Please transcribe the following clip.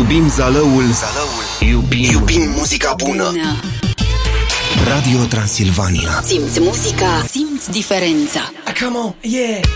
Iubim Zalăul. Iubim muzica bună. Radio Transilvania. Simți muzica, simți diferența. Come on, yeah.